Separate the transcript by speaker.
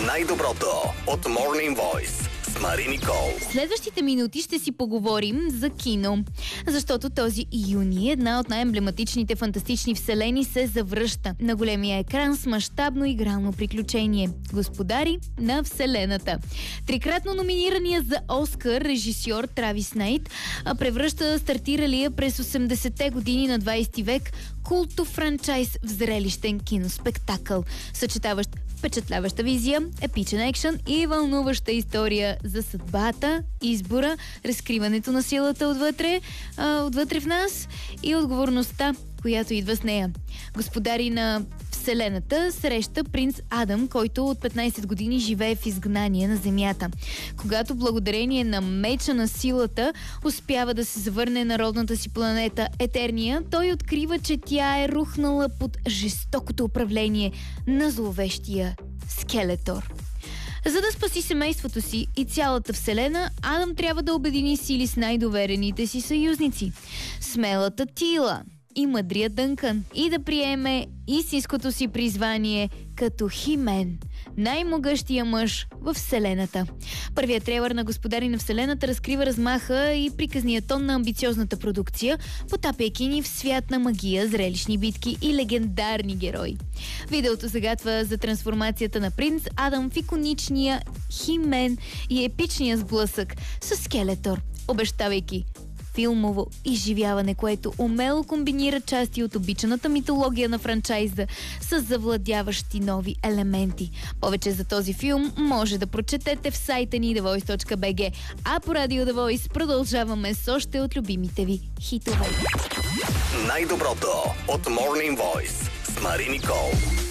Speaker 1: Най-доброто от Morning Voice с Мари Никол.
Speaker 2: Следващите минути ще си поговорим за кино, защото този юни една от най-емблематичните фантастични вселени се завръща на големия екран с мащабно игрално приключение. Господари на вселената. Трикратно номинирания за Оскар режисьор Травис Найт превръща стартиралия през 80-те години на 20 век култов франчайз в зрелищен киноспектакъл, съчетаващ впечатляваща визия, епичен екшън и вълнуваща история за съдбата, избора, разкриването на силата отвътре в нас и отговорността, която идва с нея. Господари на Вселената среща принц Адам, който от 15 години живее в изгнание на Земята. Когато благодарение на меча на силата успява да се завърне на родната си планета Етерния, той открива, че тя е рухнала под жестокото управление на зловещия Скелетор. За да спаси семейството си и цялата Вселена, Адам трябва да обедини сили с най-доверените си съюзници. Смелата Тила и мъдрия Дънкан и да приеме истинското си призвание като Химен, най-могъщия мъж в Вселената. Първият трейлър на Господари на Вселената разкрива размаха и приказния тон на амбициозната продукция, потапяйки ни в свят на магия, зрелищни битки и легендарни герои. Видеото загатва за трансформацията на принц Адам в иконичния Химен и епичния сблъсък с Скелетор, обещавайки филмово изживяване, което умело комбинира части от обичаната митология на франчайза с завладяващи нови елементи. Повече за този филм може да прочетете в сайта ни thevoice.bg, а по Радио The Voice продължаваме с още от любимите ви хитове.
Speaker 1: Най-доброто от Morning Voice с Мари Никол.